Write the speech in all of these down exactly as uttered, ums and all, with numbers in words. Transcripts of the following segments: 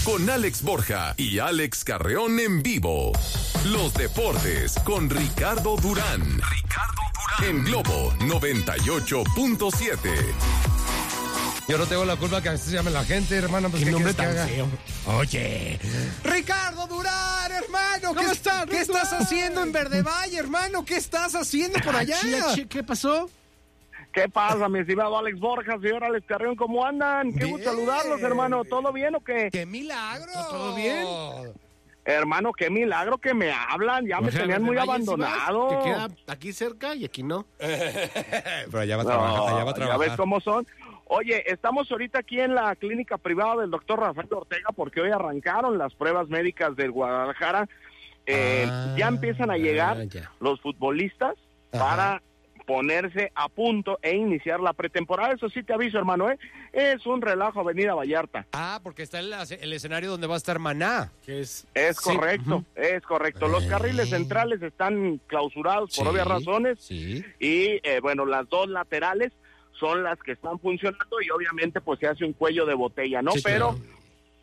con Alex Borja y Alex Carreón en vivo. Los deportes con Ricardo Durán. Ricardo Durán en Globo noventa y ocho punto siete. Yo no tengo la culpa que así se llame la gente, hermano. Pues, ¿Qué ¿qué nombre quieres que tan haga? feo? Oye, Ricardo Durán, hermano. ¿Cómo ¿Qué, estás, ¿Qué Ricardo? estás haciendo en Verde Valle, hermano? ¿Qué estás haciendo por allá? Achí, achí, ¿qué pasó? ¿Qué pasa, mi estimado Alex Borja, señor Alex Carreón? ¿Cómo andan? Qué Bien. gusto saludarlos, hermano. ¿Todo bien o qué? ¡Qué milagro! ¿Todo bien? Hermano, qué milagro que me hablan. Ya me O sea, tenían muy Verde Valle, ¿sí vas? abandonado. Que queda aquí cerca y aquí no. Pero allá va a No, trabajar, allá va a ya trabajar. ves cómo son. Oye, estamos ahorita aquí en la clínica privada del doctor Rafael Ortega porque hoy arrancaron las pruebas médicas del Guadalajara. Eh, Ah, ya empiezan a llegar ah, ya. los futbolistas Ajá. para ponerse a punto e iniciar la pretemporada. Eso sí te aviso, hermano, ¿eh? Es un relajo Avenida Vallarta. Ah, porque está el, el escenario donde va a estar Maná. Que es... Es Sí, correcto, ujú. es correcto. Los Eh. carriles centrales están clausurados por Sí, obvias razones Sí. y, eh, bueno, las dos laterales son las que están funcionando y obviamente pues se hace un cuello de botella, ¿no? Sí, Pero, claro.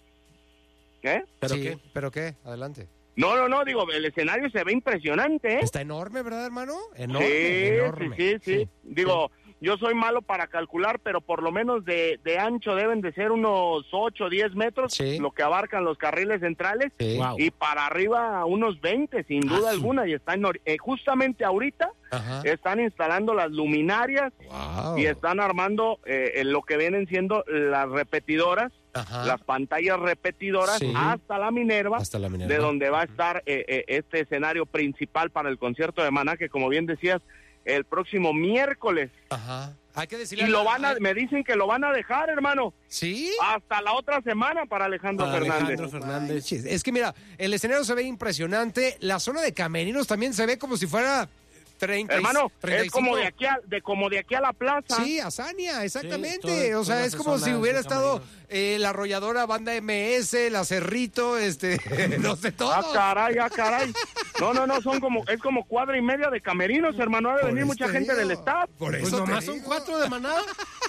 ¿qué? ¿Pero Sí, qué? ¿Pero qué? Adelante. No, no, no, digo, el escenario se ve impresionante, ¿eh? Está enorme, ¿verdad, hermano? Enorme, sí, enorme. sí, sí, sí. Digo, yo soy malo para calcular, pero por lo menos de, de ancho deben de ser unos ocho o diez metros, Sí. lo que abarcan los carriles centrales, Sí. Wow. y para arriba unos veinte, sin duda Ah, sí. alguna, y están ori- eh, justamente ahorita Ajá. están instalando las luminarias Wow. y están armando eh, en lo que vienen siendo las repetidoras, Ajá. las pantallas repetidoras Sí. hasta la Minerva, Hasta la Minerva. de donde va a estar eh, eh, este escenario principal para el concierto de Maná, que como bien decías, el próximo miércoles. Ajá. Hay que decirle. Y a lo la- van a, me dicen que lo van a dejar, hermano, ¿Sí? hasta la otra semana para Alejandro Para Fernández. Alejandro Fernández. Manches, Es que mira, el escenario se ve impresionante. La zona de camerinos también se ve como si fuera treinta. Hermano, treinta y es como cinco. de aquí a, de como de aquí a la plaza. Sí, Azania, exactamente. Sí, todo- o sea, toda es esa como zona si hubiera de estado camerinos. eh, la arrolladora Banda M S, la Cerrito, este, no sé, todo. Ah, caray, ah, caray. No, no, no, son como, es como cuadra y media de camerinos, hermano. Ha de Por venir eso mucha te gente digo. del staff. Por Pues eso te nomás son digo. cuatro de Maná.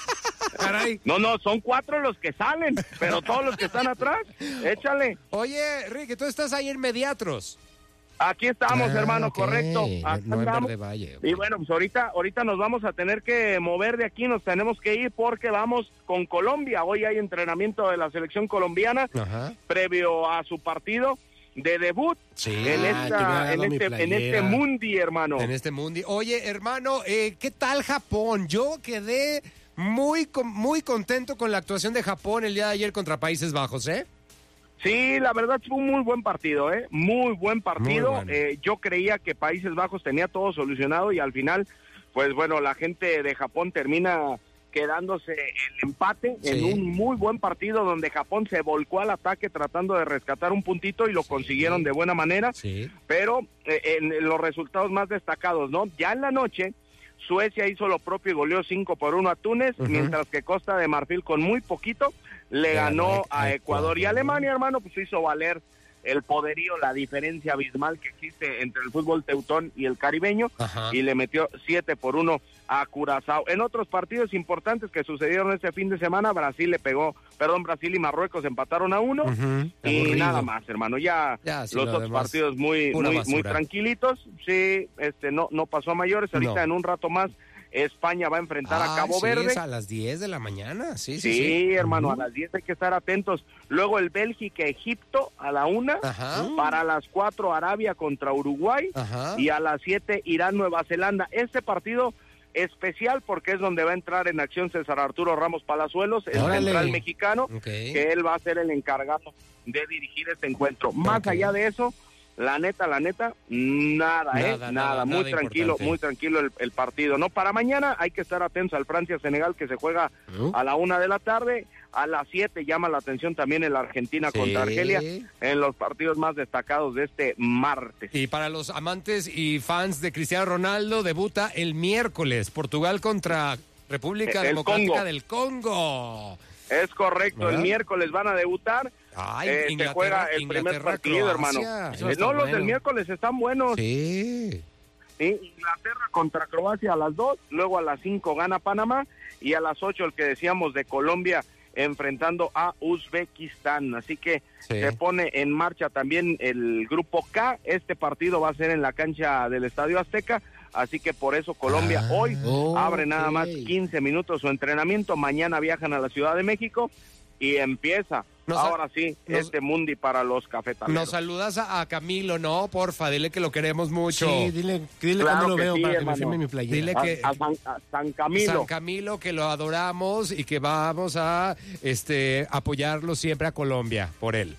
Caray. No, no, son cuatro los que salen, pero todos los que están atrás, échale. Oye, Rick, tú estás ahí en Mediatros. Aquí estamos, Ah, hermano, ok. correcto. No, Acá no en andamos. Verde Valle. Y bueno, pues ahorita, ahorita nos vamos a tener que mover de aquí, nos tenemos que ir porque vamos con Colombia. Hoy hay entrenamiento de la selección colombiana Ajá. previo a su partido de debut Sí. en, Ah, que me esta, ha en, dado mi este, en este playera. mundi, hermano. En este mundo. Oye, hermano, eh, ¿qué tal Japón? Yo quedé muy, con- muy contento con la actuación de Japón el día de ayer contra Países Bajos, ¿eh? Sí, la verdad fue un muy buen partido, ¿eh? Muy buen partido. Muy bueno. Eh, yo creía que Países Bajos tenía todo solucionado y al final, pues bueno, la gente de Japón termina quedándose el empate Sí. en un muy buen partido donde Japón se volcó al ataque tratando de rescatar un puntito y lo Sí. consiguieron de buena manera, Sí. pero eh, en los resultados más destacados, ¿no? Ya en la noche, Suecia hizo lo propio y goleó cinco por uno a Túnez, Ujú. mientras que Costa de Marfil con muy poquito le Ganó ganó a a Ecuador y Ecuador. Alemania, hermano, pues hizo valer el poderío, la diferencia abismal que existe entre el fútbol teutón y el caribeño, Ajá. y le metió siete por uno a Curazao. En otros partidos importantes que sucedieron este fin de semana, Brasil le pegó, perdón, Brasil y Marruecos empataron a uno, Ujú. y Aburrido. nada más, hermano. Ya, Ya, sí, los lo otros demás, partidos muy, pura muy, basura. muy tranquilitos. Sí, este, no, no pasó a mayores. Ahorita No. en un rato más España va a enfrentar a Ah, Cabo sí, Verde. es a las diez de la mañana. Sí, sí, Sí, sí. hermano, Ujú. a las diez hay que estar atentos. Luego el Bélgica-Egipto a la una. Ajá. Para las cuatro Arabia contra Uruguay. Ajá. Y a las siete Irán-Nueva Zelanda. Este partido especial porque es donde va a entrar en acción César Arturo Ramos Palazuelos, el Órale. central mexicano, Ok. que él va a ser el encargado de dirigir este encuentro. Más Ok. allá de eso, la neta, la neta, nada, Nada, ¿eh? nada, Nada, muy nada tranquilo, importante. muy tranquilo el, el partido. No, para mañana hay que estar atentos al Francia-Senegal que se juega ¿No? a la una de la tarde. A las siete llama la atención también el Argentina Sí. contra Argelia en los partidos más destacados de este martes. Y para los amantes y fans de Cristiano Ronaldo, debuta el miércoles Portugal contra República El Democrática Congo. del Congo. Es correcto, ¿verdad? el miércoles van a debutar. Ay, Eh, se Inglaterra, juega el primer Inglaterra, partido, Croacia. hermano. Eso Eh, está no, los bueno. del miércoles están buenos. Sí. Sí, Inglaterra contra Croacia a las dos, luego a las cinco gana Panamá y a las ocho el que decíamos de Colombia enfrentando a Uzbekistán. Así que Sí. se pone en marcha también el grupo K. Este partido va a ser en la cancha del Estadio Azteca. Así que por eso Colombia Ah, hoy ok. abre nada más quince minutos su entrenamiento. Mañana viajan a la Ciudad de México y empieza Nos- ahora sí nos- este mundi para los cafetaleros. Nos saludas a, a Camilo, ¿no? Porfa, dile que lo queremos mucho. Sí, dile, dile Claro cuando lo que veo sí, para que hermano. me firme mi playera. Dile a, que- a San, a San Camilo. San Camilo, que lo adoramos y que vamos a este apoyarlo siempre a Colombia por él.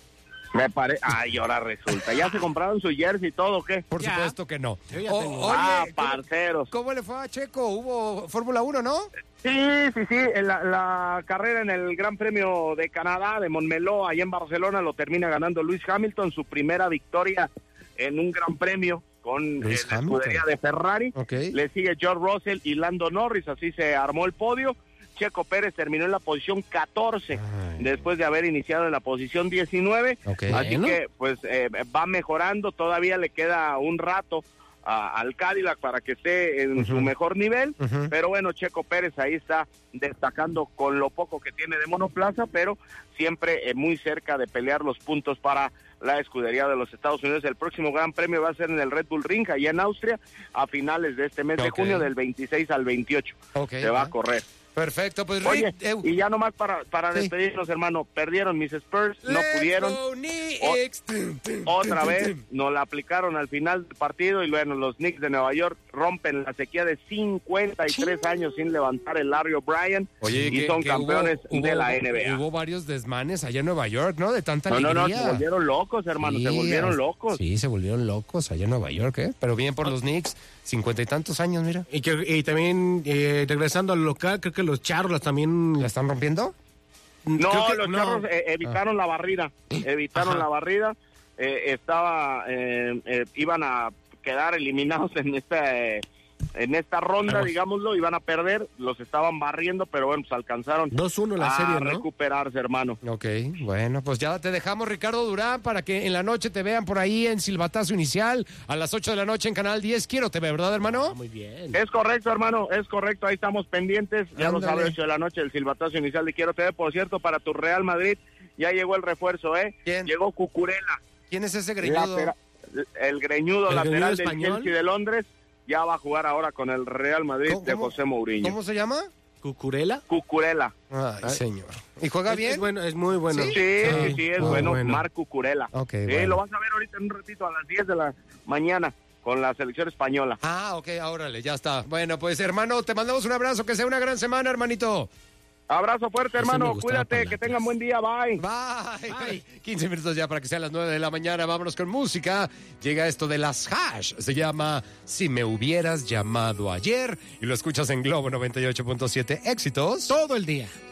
Me parece. Ay, ahora resulta. ¿Ya se compraron su jersey y todo o qué? Por Ya. supuesto que no. Yo ya O- tengo. oye, ah, ¿cómo, parceros. cómo le fue a Checo? Hubo Fórmula uno, ¿no? Sí, sí, sí. La, la carrera en el Gran Premio de Canadá, de Montmeló, allá en Barcelona, lo termina ganando Lewis Hamilton, su primera victoria en un Gran Premio con Lewis eh, la Hamilton. escudería de Ferrari. Ok. Le sigue George Russell y Lando Norris, así se armó el podio. Checo Pérez terminó en la posición catorce, Ay. después de haber iniciado en la posición diecinueve. Ok. Así Bueno. que, pues, eh, va mejorando. Todavía le queda un rato a- al Cadillac para que esté en su Ujú. mejor nivel. Ujú. Pero bueno, Checo Pérez ahí está destacando con lo poco que tiene de monoplaza, pero siempre eh, muy cerca de pelear los puntos para la escudería de los Estados Unidos. El próximo Gran Premio va a ser en el Red Bull Ring, allá en Austria, a finales de este mes de Ok. junio, del veintiséis al veintiocho. Ok, Se va va. a correr. Perfecto, pues Oye, Rick, eh, y ya nomás para, para Sí. despedirnos, hermano, perdieron mis Spurs, no let's pudieron. go, Knicks. Otra vez nos la aplicaron al final del partido y bueno, los Knicks de Nueva York rompen la sequía de cincuenta y tres años sin levantar el Larry O'Brien Oye, y que- son que campeones hubo- de hubo- la N B A. Hubo varios desmanes allá en Nueva York, ¿no? De tanta No, no, no, alegría. se volvieron locos, hermano, se Sí, volvieron as- locos. Sí, se volvieron locos allá en Nueva York, ¿eh? Pero bien por los Knicks, cincuenta y tantos años, mira. Y, que, y también, eh, regresando al local, creo que los Charros también... ¿La están rompiendo? No, creo que- los no. charros eh, evitaron la barrida, evitaron Ajá. la barrida, eh, estaba, eh, eh, iban a quedar eliminados en esta, eh, en esta ronda, Vamos. digámoslo, iban a perder, los estaban barriendo, pero bueno, pues alcanzaron dos uno la a serie, ¿no? recuperarse, hermano. Ok, bueno, pues ya te dejamos, Ricardo Durán, para que en la noche te vean por ahí en Silbatazo Inicial, a las ocho de la noche en Canal diez. Quiero T V, ¿verdad, hermano? Ah, muy bien. Es correcto, hermano, es correcto, ahí estamos pendientes, ya lo Ándale. sabe, ocho de la noche, el silbatazo inicial de Quiero T V. Por cierto, para tu Real Madrid ya llegó el refuerzo, ¿eh? ¿Quién? Llegó Cucurella. ¿Quién es ese greñudo? Latera- el greñudo ¿El lateral greñudo del español? Chelsea de Londres ya va a jugar ahora con el Real Madrid ¿Cómo- de cómo- José Mourinho. ¿Cómo se llama? ¿Cucurella? Cucurella. Ay, señor. ¿Y juega Es, bien? es bueno, es muy bueno. Sí, sí, sí, es muy bueno, bueno. Marc Cucurella. Ok, sí, bueno. lo vas a ver ahorita en un ratito a las diez de la mañana con la selección española. Ah, ok, órale, ya está. Bueno, pues hermano, te mandamos un abrazo, que sea una gran semana, hermanito. Abrazo fuerte, Ese me hermano, gustaba cuídate, para que Atlas. tengan buen día, bye. Bye. Bye. quince minutos ya para que sean las nueve de la mañana. Vámonos con música. Llega esto de las Hash. Se llama Si me hubieras llamado ayer. Y lo escuchas en Globo noventa y ocho punto siete. Éxitos. Todo el día.